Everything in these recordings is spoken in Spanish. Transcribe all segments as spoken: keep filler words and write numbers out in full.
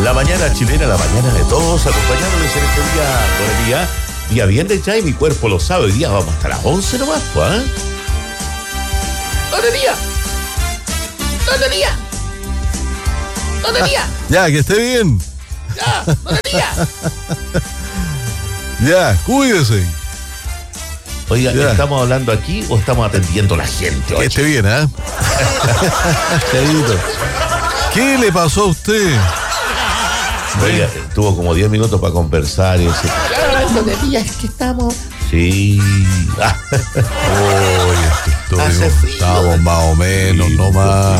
La mañana chilena, la mañana de todos, acompañándoles en este día, buen día, día viernes ya y mi cuerpo lo sabe, hoy día vamos hasta las once nomás, pues, ¿eh? ¿Dónde día? ¿Dónde día? ¿Dónde día? Ya, que esté bien. Ya, ¿dónde día? Ya, cuídese. Oiga, Ya. ¿estamos hablando aquí o estamos atendiendo a la gente? Que Oye? esté bien, ¿ah? ¿eh? ¿Qué le pasó a usted? Oiga, tuvo como diez minutos para conversar y decir, claro, ¿dónde día es que estamos? Sí. Ah, Oye, Hace estoy, frío. estamos más o menos, Sí, no más.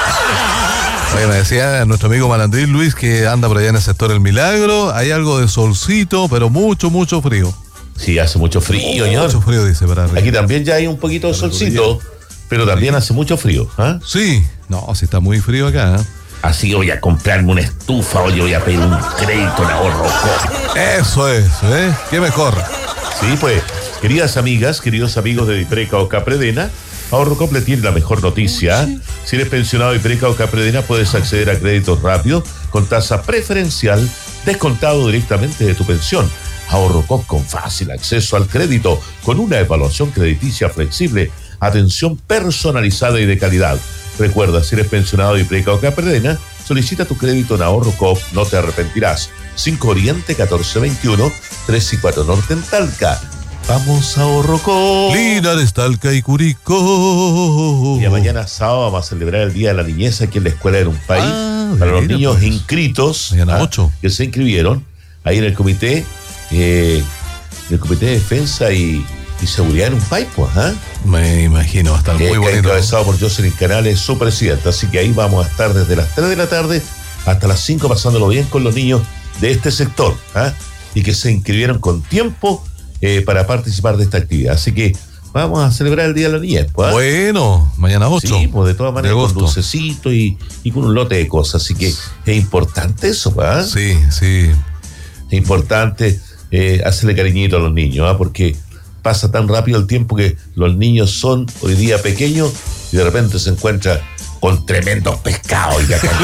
Oye, me decía nuestro amigo Malandrín Luis que anda por allá en el sector El Milagro. Hay algo de solcito, pero mucho, mucho frío. sí, hace mucho frío, señor. Mucho frío, dice para arriba. Aquí también ya hay un poquito de solcito, pero también hace mucho frío. ¿Ah? Sí, no, sí está muy frío acá. ¿eh? Así que voy a comprarme una estufa, oye, voy a pedir un crédito en ahorro Coop. Eso es, ¿eh? ¿Qué mejor? Sí, pues, queridas amigas, queridos amigos de Dipreca o Capredena, Ahorro Coop le tiene la mejor noticia. Si eres pensionado de Dipreca o Capredena, puedes acceder a créditos rápidos con tasa preferencial descontado directamente de tu pensión. Ahorro Coop con fácil acceso al crédito, con una evaluación crediticia flexible, atención personalizada y de calidad. Recuerda, si eres pensionado de Dipreca o Capredena, solicita tu crédito en Ahorro Coop, no te arrepentirás. cinco Oriente, catorce veintiuno, tres y cuatro Norte en Talca. Vamos a Ahorro Coop. Linares, Talca y Curicó. Y mañana sábado vamos a celebrar el Día de la Niñez aquí en la Escuela de un País. Ah, para los mira, niños pues. inscritos Mañana ¿ah? ocho. que se inscribieron ahí en el comité, eh, el comité de defensa y, y seguridad en un país, pues, ¿ah? Me imagino, va a estar Eh, muy que bonito. encabezado por Jocelyn Canales, su presidenta. Así que ahí vamos a estar desde las tres de la tarde hasta las cinco pasándolo bien con los niños de este sector, ¿ah? Y que se inscribieron con tiempo eh, para participar de esta actividad. Así que vamos a celebrar el Día de la Niñez, pues, ¿ah? Bueno, mañana ocho. Sí, pues de todas maneras de con agosto. dulcecito y, y con un lote de cosas. Así que es importante eso, pues, ¿ah? Sí, sí. Es importante eh, hacerle cariñito a los niños, ¿ah? Porque pasa tan rápido el tiempo que los niños son hoy día pequeños y de repente se encuentran con tremendos pescados. Y acá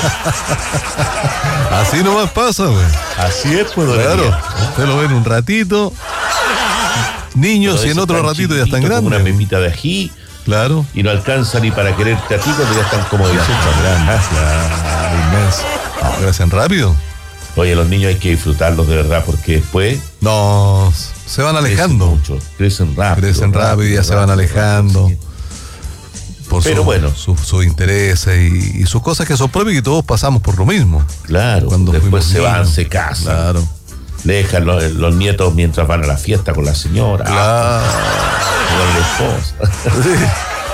Así nomás pasa, güey. así es, pues, don Claro. Elías. Usted lo ve en un ratito. Niños Todo y en eso otro tan ratito ya están chiquitito como grandes. una pepita de ají Claro. y no alcanza ni para quererte a ti cuando ya están como dieciocho años. Claro, inmenso. No, crecen rápido. Oye, los niños hay que disfrutarlos de verdad porque después No, se van alejando. crecen mucho, crecen rápido. Crecen rápido y ya se van alejando. sí. Por Pero su- bueno. sus sus intereses y, y sus cosas que son propias y todos pasamos por lo mismo. Claro, Cuando después fuimos se van, niños. se casan. Claro. Le dejan los, los nietos mientras van a la fiesta con la señora. Claro. Con la esposa.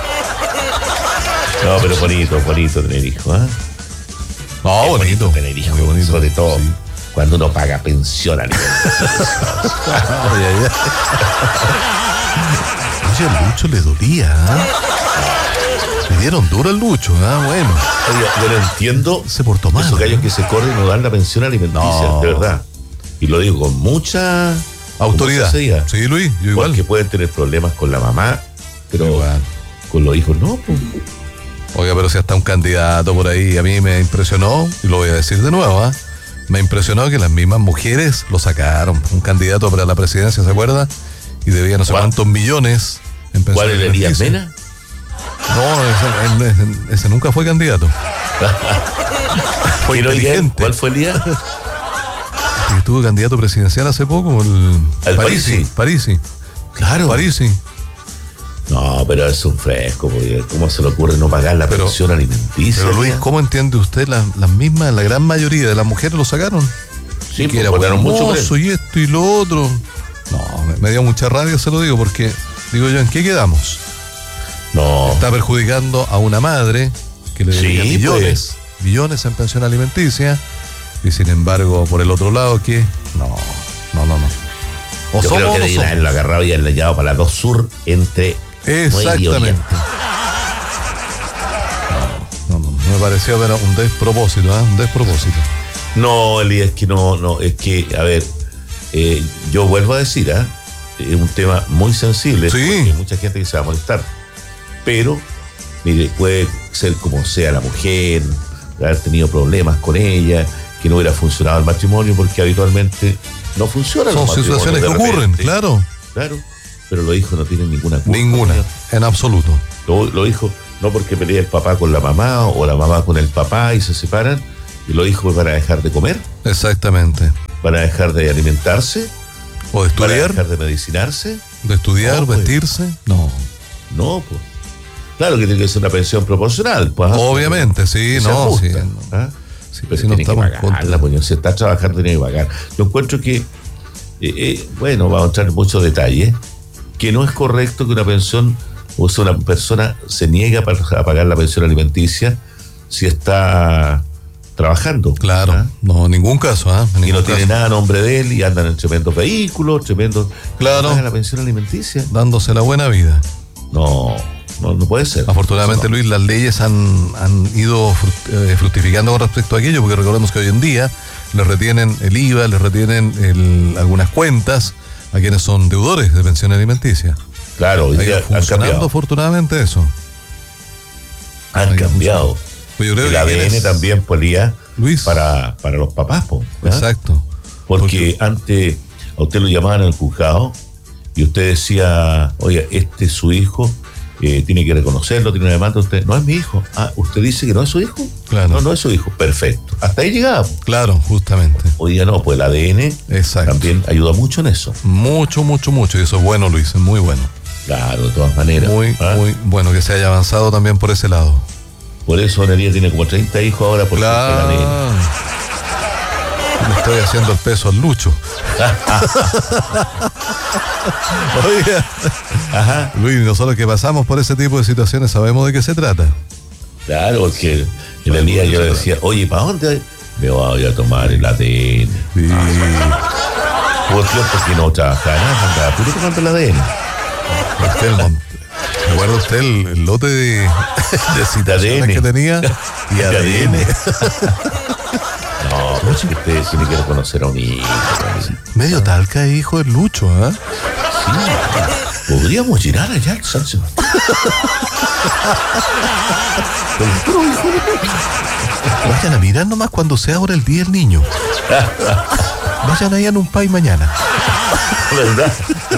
No, pero bonito, bonito tener hijos, ¿eh? No, Es bonito. tener hijos, Muy bonito. sobre todo Sí. cuando uno paga pensión alimenticia. Ay, ay, ay. Oye, al Lucho le dolía, ¿ah? Le dieron duro al Lucho, ¿ah? Bueno. Oye, yo no entiendo Se portó mal. esos gallos que se corren y no dan la pensión alimenticia, No. de verdad. Y lo digo con mucha Autoridad. con mucha seriedad. Sí, Luis, yo igual. Porque pueden tener problemas con la mamá, pero Igual. con los hijos no, pues. Oiga, pero si hasta un candidato por ahí, a mí me impresionó, y lo voy a decir de nuevo, ¿ah? Me impresionó que las mismas mujeres lo sacaron. Un candidato para la presidencia, ¿se acuerda? Y debía no sé ¿Cuál? cuántos millones en pensión ¿Cuál es Elías alimenticia. Mena? No, ese, ese- ese nunca fue candidato. Fue ¿Quién oiga él? inteligente. ¿Cuál fue Elías? Que estuvo candidato presidencial hace poco, el ¿El Parisi. Parisi. Claro. Parisi. No, pero es un fresco, porque ¿cómo se le ocurre no pagar la Pero- pensión alimenticia? Pero Luis, Elías? ¿cómo entiende usted? Las, las mismas, la gran mayoría de las mujeres lo sacaron. Sí, que pues, era votaron buen mucho por él. mozo y esto y lo otro. No, me, me dio mucha rabia, se lo digo, porque digo yo, ¿en qué quedamos? No, Está perjudicando a una madre que le debía Sí, millones, millones en pensión alimenticia, y sin embargo, por el otro lado, ¿qué? No, no, no, no. O yo somos creo o que no le somos. haberlo agarrado y haberle llevado para la dos sur entre Nueve y Exactamente. Oriente. No, no, no me pareció pero un despropósito, ¿eh? Un despropósito. No, Elías, es que no, no, es que, a ver, eh, yo vuelvo a decir, ¿ah? Es un tema muy sensible, Sí. porque hay mucha gente que se va a molestar, pero, mire, puede ser como sea la mujer, haber tenido problemas con ella, que no hubiera funcionado el matrimonio, porque habitualmente no funciona. Son situaciones que ocurren, claro. Claro, pero los hijos no tienen ninguna culpa. Ninguna, señor. En absoluto. Los, los hijos, no porque pelea el papá con la mamá o la mamá con el papá y se separan, y los hijos van a dejar de comer, Exactamente. van a dejar de alimentarse, O de van a estudiar, dejar de medicinarse. de estudiar, No, pues. vestirse. No. No, pues. Claro que tiene que ser una pensión proporcional. Pues, Obviamente, sí, que se no. ajusta, Sí, ¿ah? sí, Pero si no tiene que estamos en pagarla, contra. pues, si está trabajando tiene que pagar. Yo encuentro que, eh, eh, bueno, vamos a entrar en muchos detalles, que no es correcto que una pensión, o sea, una persona se niega a pagar la pensión alimenticia si está trabajando. Claro, ¿ah? no, en ningún caso, ¿ah? En Y ningún no tiene caso. nada a nombre de él y andan en tremendos vehículos, tremendos. Claro. ¿Paga la pensión alimenticia? Dándose la buena vida. No, no, no puede ser. Afortunadamente, Eso no. Luis, las leyes han, han ido frut- eh, fructificando con respecto a aquello, porque recordemos que hoy en día les retienen el I V A, les retienen el- algunas cuentas a quienes son deudores de pensión alimenticia. Claro, hoy Ha ido día han funcionando cambiado. afortunadamente eso. Han ha ido cambiado. Pues yo creo El que A D N quienes- también podía Luis. para, para los papás, po, ¿ah? Exacto. Porque antes a usted lo llamaban al juzgado y usted decía, oye, este es su hijo, eh, tiene que reconocerlo, tiene una demanda. Usted, no es mi hijo. Ah, ¿usted dice que no es su hijo? Claro. No, no es su hijo. Perfecto. Hasta ahí llegaba. Po. Claro, justamente. Hoy día no, pues el A D N Exacto. también ayuda mucho en eso. Mucho, mucho, mucho. Y eso es bueno, Luis, es muy bueno. Claro, de todas maneras. Muy, ¿ah? muy bueno que se haya avanzado también por ese lado. Por eso Nería tiene como treinta hijos ahora por Claro. el A D N. Le estoy haciendo el peso al Lucho. Oiga, Ajá. Luis, nosotros que pasamos por ese tipo de situaciones sabemos de qué se trata. Claro, porque en el día yo decía, oye, ¿para dónde? Me voy a tomar el A D N. Sí. Por cierto que no trabajaba nada, andaba puro tomando el A D N. Usted el mon- ¿Recuerda usted el, el lote de, de citaciones A D N. que tenía? Y A D N. No, pero es que usted tiene que reconocer a un hijo. Sí, Medio talca, hijo del Lucho, ¿ah? podríamos llegar allá al San Sebastián. Con puro hijo de puta. Vayan a mirar nomás cuando sea ahora el día del niño. Vayan allá en un país mañana. ¿Verdad?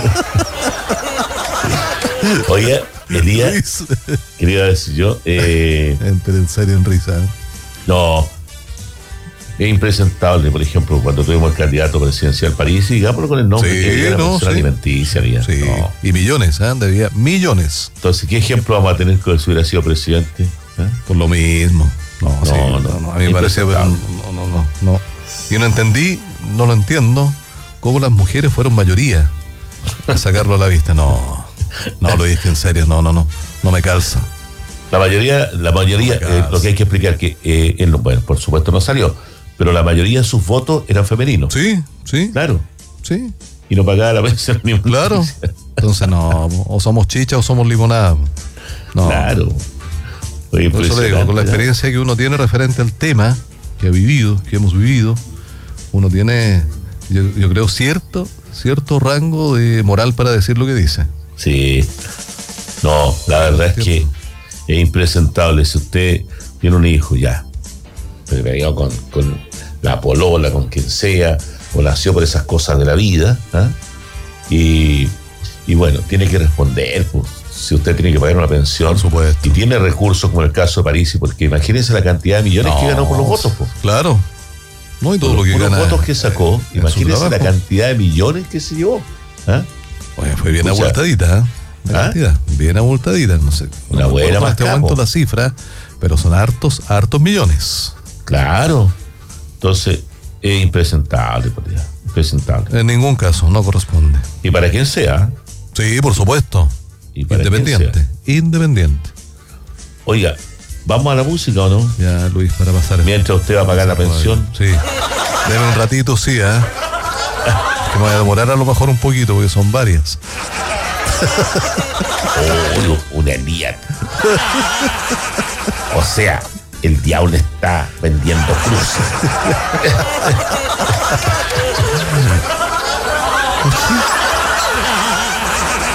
Oye, Elías, Luis. quería decir yo, eh, Entre en serio en risa. ¿eh? no, es impresentable, por ejemplo, cuando tuvimos el candidato presidencial París, y digámoslo con el nombre Sí, que había la no, pensión sí. alimenticia, había. Sí. No. Y millones, ¿ah? Debía millones. Entonces, ¿qué ejemplo vamos a tener con si hubiera sido presidente? ¿Eh? Por lo mismo. No, No, sí, no, no, no, a mí me parecía. pero impresentable. No, no, no, no. Y no entendí, no lo entiendo, cómo las mujeres fueron mayoría a sacarlo a la vista. No, no lo dije en serio, no, no, no. No me calza. La mayoría, la mayoría, No me eh, cagas. lo que hay que explicar que eh, él, bueno, por supuesto no salió, pero la mayoría de sus votos eran femeninos. Sí, sí, Claro. sí, Y no pagaba la pensión alimenticia. claro. Entonces no, o somos chicha o somos limonada. No. Claro. Oye, Por eso le digo, con la impresionante, ¿no? experiencia que uno tiene referente al tema que ha vivido, que hemos vivido, uno tiene, yo, yo creo, cierto, cierto rango de moral para decir lo que dice. Sí. No, la verdad es que es impresentable. Si usted tiene un hijo ya, pero venga con, con la polola, con quien sea, o nació por esas cosas de la vida, ¿ah? y, y bueno, tiene que responder, pues, si usted tiene que pagar una pensión, Por supuesto. y tiene recursos como el caso de París, porque imagínense la cantidad de millones que ganó por los votos, pues. Claro. No, y todo lo que Por los gana. votos que sacó, eh, en su imagínense la trabajo. cantidad de millones que se llevó. ¿Ah? Oye, fue bien O sea, abultadita, ¿eh? La ¿ah? cantidad, bien abultadita, no sé. Una no buena recuerdo en más este capo. momento la cifra, pero son hartos, hartos millones. Claro. Entonces, es impresentable, por Dios, impresentable. En ningún caso, no corresponde. Y para quien sea, Sí, por supuesto. y para quien Independiente, sea. independiente. Oiga, ¿vamos a la música o no? Ya, Luis, para pasar. Mientras usted va a pagar la pensión. Sí. Deme un ratito, sí, ¿eh? Que me voy a demorar a lo mejor un poquito, porque son varias. Oh, una Elías. O sea, el diablo está vendiendo cruces.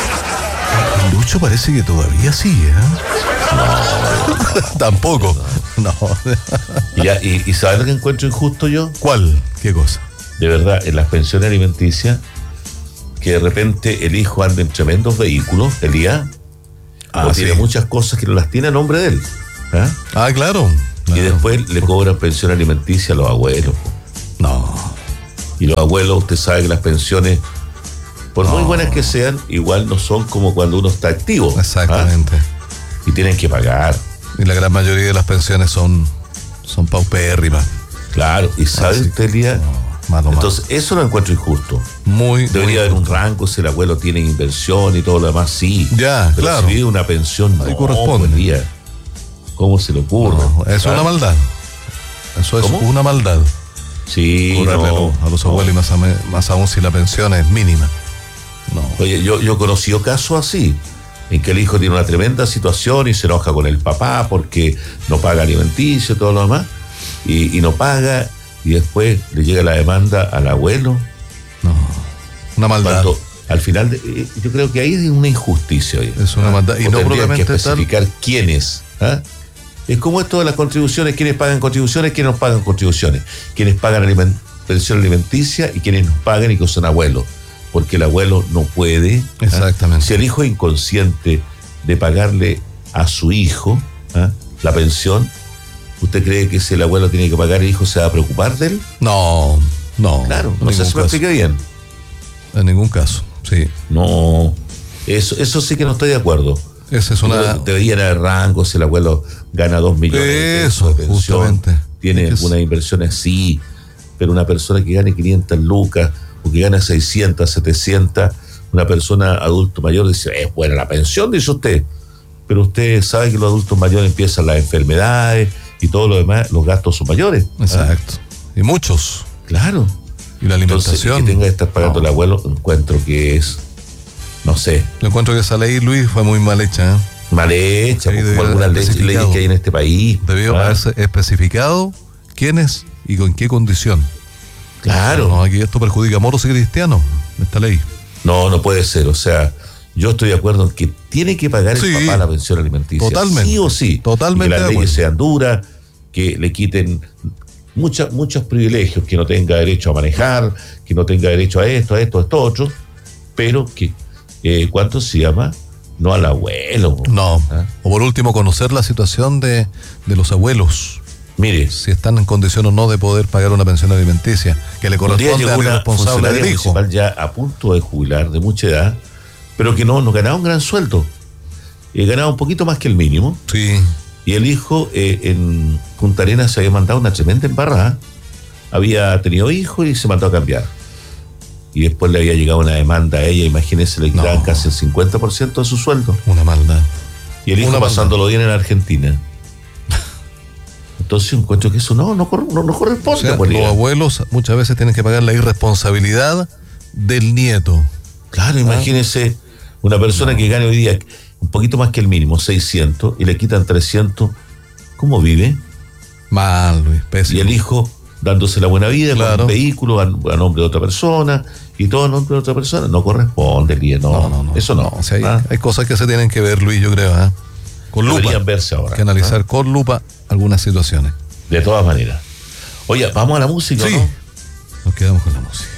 El Lucho parece que todavía sigue, ¿eh? No, tampoco. No. Y, ya, y, y ¿sabes lo que encuentro injusto yo? ¿Cuál? ¿Qué cosa? De verdad, en las pensiones alimenticias, que de repente el hijo anda en tremendos vehículos, Elías, Ah, o sí. tiene muchas cosas que no las tiene a nombre de él. ¿Ah? Ah, claro. claro. Y después le cobran pensión alimenticia a los abuelos. No. Y los abuelos, usted sabe que las pensiones, por No. muy buenas que sean, igual no son como cuando uno está activo. ¿ah? Exactamente. Y tienen que pagar. Y la gran mayoría de las pensiones son, son paupérrimas. Claro. ¿Y sabe Así usted, que, Elías? no, malo, Entonces, eso lo encuentro injusto. Muy. Debería muy haber un injusto. rango si el abuelo tiene inversión y todo lo demás, sí. Ya, Pero claro. si vive una pensión, Ahí no, corresponde. pues, Elías. ¿Cómo se le ocurre? No, eso es ¿Ah? una maldad. Eso es ¿Cómo? una maldad. Sí, Cobrarle no, a los no. abuelos y más, a- más aún si la pensión es mínima. No. Oye, yo, yo he conocido casos así, en que el hijo tiene una tremenda situación y se enoja con el papá porque no paga alimenticio y todo lo demás, y, y no paga, y después le llega la demanda al abuelo, No. Una maldad. cuando al final, de- eh, yo creo que ahí es una injusticia. Oye. Es una maldad. Y O no tendrían propiamente que tal. especificar quiénes. ¿ah? Es como esto de las contribuciones, quiénes pagan contribuciones, quiénes no pagan contribuciones, quiénes pagan aliment- pensión alimenticia y quienes nos pagan y que son abuelos, porque el abuelo no puede. ¿ah? Exactamente. Si el hijo es inconsciente de pagarle a su hijo ¿ah? la pensión, ¿usted cree que si el abuelo tiene que pagar, el hijo se va a preocupar de él? No, no. Claro, en no sé ningún si me caso. expliqué bien. En ningún caso, sí. No, eso, eso sí que no estoy de acuerdo. Esa es una. Deberían haber rangos, si el abuelo gana dos millones de pesos Eso, de pensión, justamente. tiene Es que es- algunas inversiones, sí, pero una persona que gane quinientas lucas o que gana seiscientas, setecientas, una persona adulto mayor dice, es buena la pensión, dice usted, pero usted sabe que los adultos mayores empiezan las enfermedades y todo lo demás, los gastos son mayores. Exacto. Y muchos. Claro. Y la Entonces, alimentación. que tenga que estar pagando No. el abuelo, encuentro que es, no sé, Yo encuentro que esa ley, Luis, fue muy mal hecha. ¿eh? mal hecha, Ahí como debió algunas haber leyes, especificado. leyes que hay en este país. Debió ¿ah? haberse especificado quiénes y con qué condición. Claro. No, aquí esto perjudica a moros y cristianos, esta ley. No, no puede ser. O sea, yo estoy de acuerdo en que tiene que pagar Sí, el papá la pensión alimenticia. totalmente, Sí o sí. totalmente Y que de las leyes acuerdo. sean duras, que le quiten mucha, muchos privilegios, que no tenga derecho a manejar, que no tenga derecho a esto, a esto, a esto, otro, pero que, eh, ¿cuánto se llama? No al abuelo. No. ¿Ah? O por último, conocer la situación de, de los abuelos, Mire, si están en condición o no de poder pagar una pensión alimenticia, que le un día corresponde llegó al una responsable funcionaria del hijo. municipal ya a punto de jubilar, de mucha edad, pero que no, no ganaba un gran sueldo. Eh, ganaba un poquito más que el mínimo. Sí, Y el hijo eh, en Punta Arenas se había mandado una tremenda embarrada. Había tenido hijos y se mandó a cambiar. Y después le había llegado una demanda a ella. Imagínense, le quitaban No. casi el cincuenta por ciento de su sueldo. una maldad. Y el hijo Una pasándolo bien en Argentina. Entonces encuentro que eso no, no, cor- no, no O corresponde. sea, pues, los Lía. abuelos muchas veces tienen que pagar la irresponsabilidad del nieto. Claro, imagínense una persona que gane hoy día un poquito más que el mínimo, seiscientos, y le quitan trescientos. ¿Cómo vive? Mal, Luis, pésimo. Y el hijo dándose la buena vida Claro. con un vehículo a, a nombre de otra persona y todo a nombre de otra persona. No corresponde, Lía, no, No, no, no. eso no. O sea, hay, ¿ah? hay cosas que se tienen que ver, Luis, yo creo, ¿eh? Con lupa. Deberían verse ahora. Hay que analizar ¿ah? con lupa algunas situaciones. De todas maneras. Oye, vamos a la música, Sí. ¿no? Nos quedamos con la música.